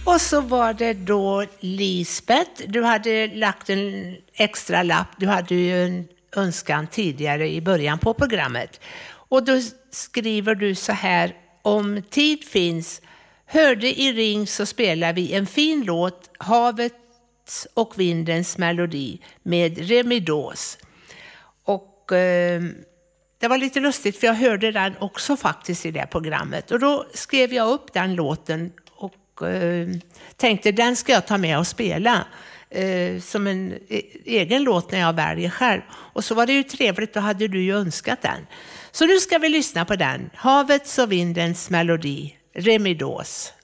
Och så var det då Lisbeth. Du hade lagt en extra lapp. Du hade ju en önskan tidigare i början på programmet. Och då skriver du så här: om tid finns, hörde i ring så spelar vi en fin låt, Havets och vindens melodi med Remidos. Och det var lite lustigt för jag hörde den också faktiskt i det programmet. Och då skrev jag upp den låten och tänkte den ska jag ta med och spela som en egen låt när jag väljer själv. Och så var det ju trevligt, då hade du ju önskat den. Så nu ska vi lyssna på den. Havets och vindens melodi, Remidos.